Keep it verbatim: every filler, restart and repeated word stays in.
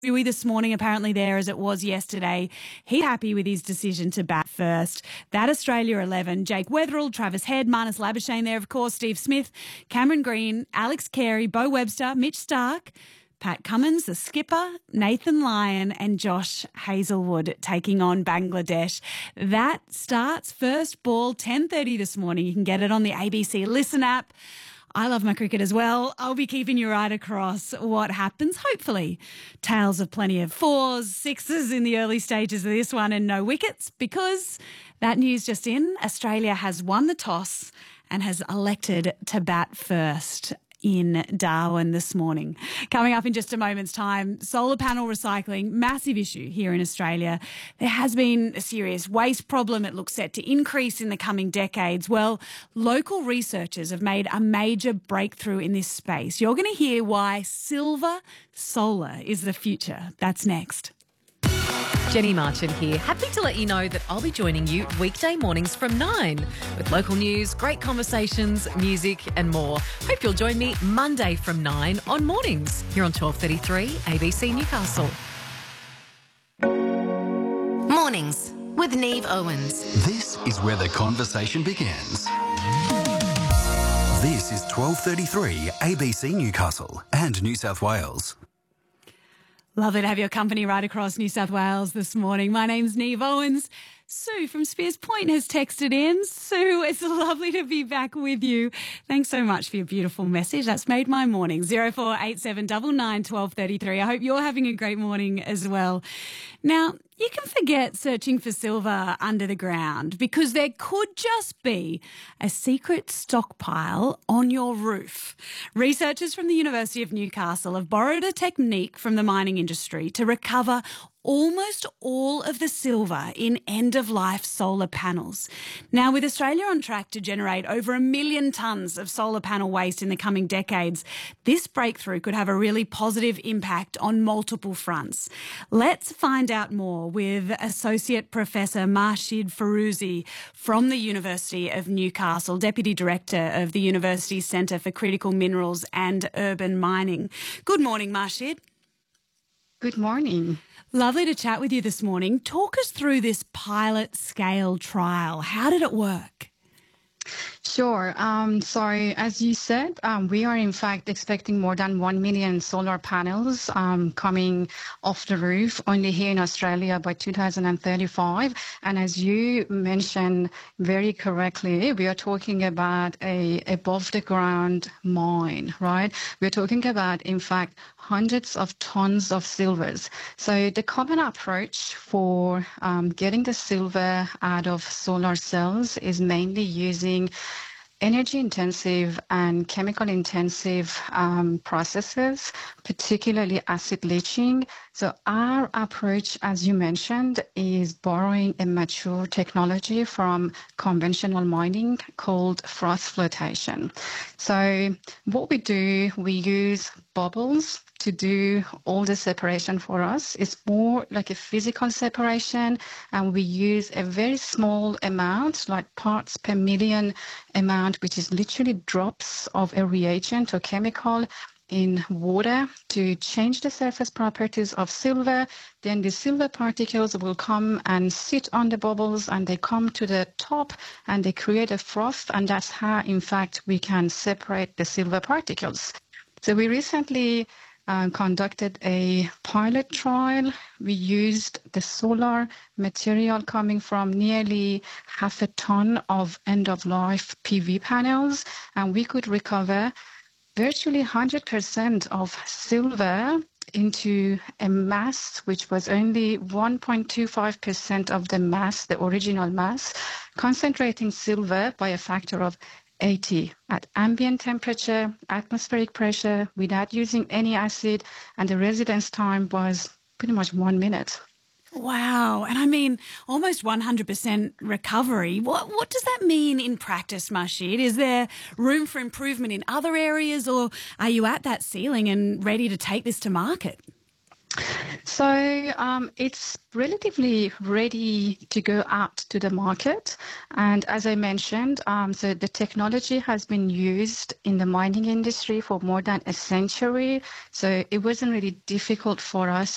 Huey this morning, apparently there as it was yesterday. He's happy with his decision to bat first. That Australia eleven, Jake Weatherall, Travis Head, Marnus Labuschagne there, of course, Steve Smith, Cameron Green, Alex Carey, Beau Webster, Mitch Starc, Pat Cummins, the skipper, Nathan Lyon and Josh Hazlewood taking on Bangladesh. That starts first ball ten thirty this morning. You can get it on the A B C Listen app. I love my cricket as well. I'll be keeping you right across what happens, hopefully. Tales of plenty of fours, sixes in the early stages of this one and no wickets, because that news just in, Australia has won the toss and has elected to bat first in Darwin this morning. Coming up in just a moment's time, solar panel recycling, massive issue here in Australia. There has been a serious waste problem. It looks set to increase in the coming decades. Well, local researchers have made a major breakthrough in this space. You're going to hear why silver solar is the future. That's next. Jenny Marchant here. Happy to let you know that I'll be joining you weekday mornings from nine with local news, great conversations, music and more. Hope you'll join me Monday from nine on Mornings here on twelve thirty-three A B C Newcastle. Mornings with Neve Owens. This is where the conversation begins. This is twelve thirty-three A B C Newcastle and New South Wales. Lovely to have your company right across New South Wales this morning. My name's Neve Owens. Sue from Spears Point has texted in. Sue, it's lovely to be back with you. Thanks so much for your beautiful message. That's made my morning. zero four eight seven nine nine one two three three. I hope you're having a great morning as well. Now, you can forget searching for silver under the ground because there could just be a secret stockpile on your roof. Researchers from the University of Newcastle have borrowed a technique from the mining industry to recover almost all of the silver in end-of-life solar panels. Now, with Australia on track to generate over a million tonnes of solar panel waste in the coming decades, this breakthrough could have a really positive impact on multiple fronts. Let's find out more with Associate Professor Marshid Feruzi from the University of Newcastle, Deputy Director of the University's Centre for Critical Minerals and Urban Mining. Good morning, Marshid. Good morning. Lovely to chat with you this morning. Talk us through this pilot scale trial. How did it work? Sure. Um, so as you said, um, we are in fact expecting more than one million solar panels um, coming off the roof only here in Australia by two thousand thirty-five. And as you mentioned very correctly, we are talking about a above the ground mine, right? We're talking about, in fact, hundreds of tons of silvers. So the common approach for um, getting the silver out of solar cells is mainly using energy intensive and chemical intensive um, processes, particularly acid leaching. So our approach, as you mentioned, is borrowing a mature technology from conventional mining called froth flotation. So what we do, we use bubbles to do all the separation for us. It's more like a physical separation, and we use a very small amount, like parts per million amount, which is literally drops of a reagent or chemical in water to change the surface properties of silver. Then the silver particles will come and sit on the bubbles, and they come to the top and they create a froth, and that's how, in fact, we can separate the silver particles. So we recently Uh, conducted a pilot trial. We used the solar material coming from nearly half a ton of end-of-life P V panels, and we could recover virtually one hundred percent of silver into a mass which was only one point two five percent of the mass, the original mass, concentrating silver by a factor of eighty at ambient temperature, atmospheric pressure, without using any acid, and the residence time was pretty much one minute. Wow. And I mean, almost one hundred percent recovery. What what does that mean in practice, Marshid? Is there room for improvement in other areas, or are you at that ceiling and ready to take this to market? So um, it's relatively ready to go out to the market. And as I mentioned, um, so the technology has been used in the mining industry for more than a century. So it wasn't really difficult for us